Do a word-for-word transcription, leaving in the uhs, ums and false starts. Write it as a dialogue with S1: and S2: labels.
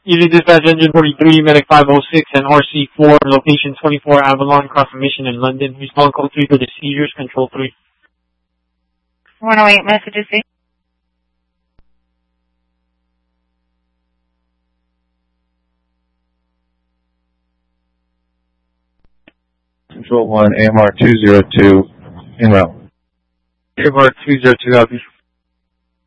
S1: Unit Dispatch Engine forty-three, Medic five oh six, and R C four, location twenty-four Avalon, across from Mission in London. Respond code three for the seizures, control three.
S2: one oh eight, messages, see?
S3: Control one, A M R two zero two, en route.
S1: A M R two zero two, copy.